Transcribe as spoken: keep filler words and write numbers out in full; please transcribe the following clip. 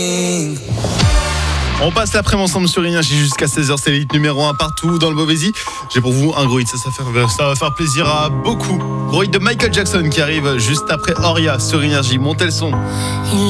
On passe l'après-midi ensemble sur Énergie jusqu'à seize heures, c'est l'élite numéro un partout dans le Beauvaisis. J'ai pour vous un gros hit, ça, ça, fait, ça va faire plaisir à beaucoup. Gros hit de Michael Jackson qui arrive juste après Oria sur Énergie. Montez le son.